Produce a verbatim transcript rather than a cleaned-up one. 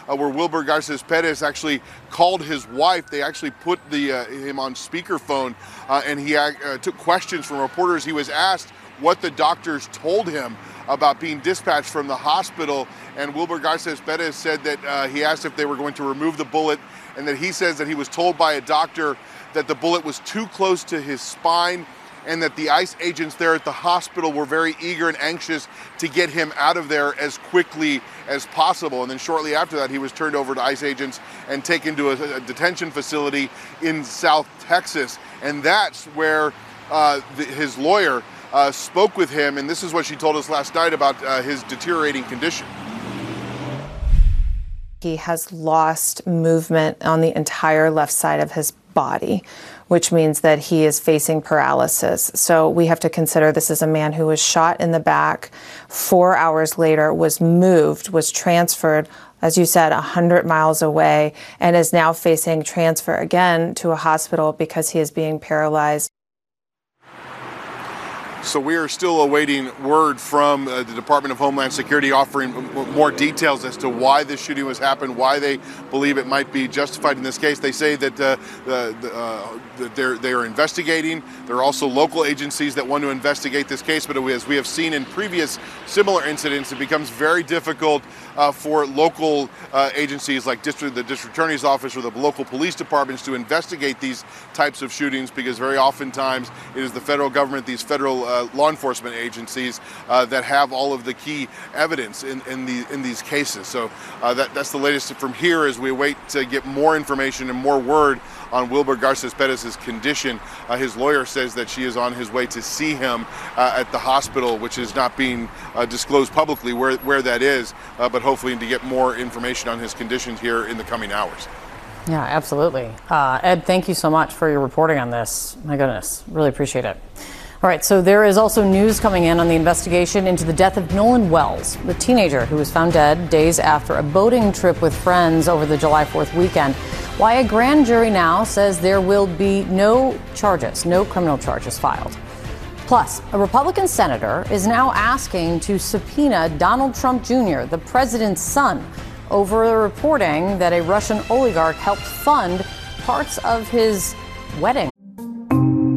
uh, where Wilber Garces Perez actually called his wife. They actually put the uh, him on speakerphone, uh, and he uh, took questions from reporters. He was asked what the doctors told him about being dispatched from the hospital, and Wilber Garces Perez said that uh, he asked if they were going to remove the bullet, and that he says that he was told by a doctor that the bullet was too close to his spine, and that the ICE agents there at the hospital were very eager and anxious to get him out of there as quickly as possible. And then shortly after that, he was turned over to ICE agents and taken to a, a detention facility in South Texas. And that's where uh, the, his lawyer uh, spoke with him, and this is what she told us last night about uh, his deteriorating condition. He has lost movement on the entire left side of his body, which means that he is facing paralysis. So we have to consider this is a man who was shot in the back. Four hours later was moved, was transferred, as you said, one hundred miles away, and is now facing transfer again to a hospital because he is being paralyzed. So we are still awaiting word from uh, the Department of Homeland Security offering m more details as to why this shooting was happened, why they believe it might be justified in this case. They say that, uh, the, the, uh, that they're, they are investigating. There are also local agencies that want to investigate this case, but as we have seen in previous similar incidents, it becomes very difficult uh, for local uh, agencies like district, the district attorney's office or the local police departments to investigate these types of shootings, because very oftentimes it is the federal government, these federal uh, Uh, law enforcement agencies uh, that have all of the key evidence in, in, the, in these cases. So uh, that, that's the latest from here as we wait to get more information and more word on Wilber Garces Perez's condition. Uh, his lawyer says that she is on his way to see him uh, at the hospital, which is not being uh, disclosed publicly where, where that is, uh, but hopefully to get more information on his conditions here in the coming hours. Yeah, absolutely. Uh, Ed, thank you so much for your reporting on this. My goodness, really appreciate it. All right, so there is also news coming in on the investigation into the death of Nolan Wells, the teenager who was found dead days after a boating trip with friends over the July fourth weekend. Why a grand jury now says there will be no charges, no criminal charges filed. Plus, a Republican senator is now asking to subpoena Donald Trump Junior, the president's son, over the reporting that a Russian oligarch helped fund parts of his wedding.